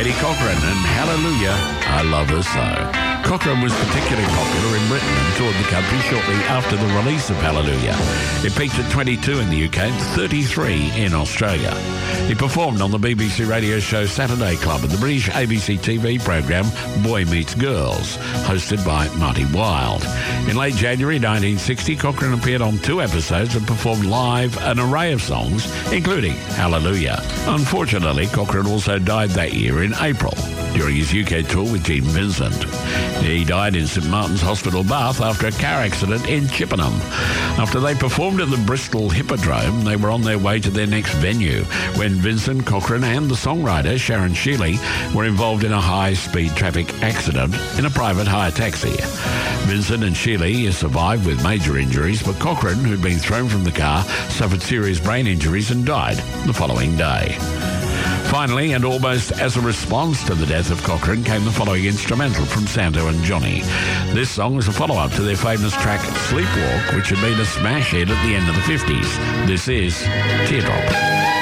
Eddie Cochran and Hallelujah, I Love Her So. Cochran was particularly popular in Britain and toured the country shortly after the release of Hallelujah. It peaked at 22 in the UK and 33 in Australia. He performed on the BBC radio show Saturday Club and the British ABC TV programme Boy Meets Girls, hosted by Marty Wilde. In late January 1960, Cochran appeared on 2 episodes and performed live an array of songs, including Hallelujah. Unfortunately, Cochran also died that year in April during his UK tour with Gene Vincent. He died in St Martin's Hospital, Bath, after a car accident in Chippenham. After they performed at the Bristol Hippodrome, they were on their way to their next venue when Vincent, Cochran and the songwriter Sharon Sheeley were involved in a high-speed traffic accident in a private hire taxi. Vincent and Sheeley survived with major injuries, but Cochran, who'd been thrown from the car, suffered serious brain injuries and died the following day. Finally, and almost as a response to the death of Cochran, came the following instrumental from Santo and Johnny. This song was a follow-up to their famous track Sleepwalk, which had been a smash hit at the end of the 50s. This is Teardrop.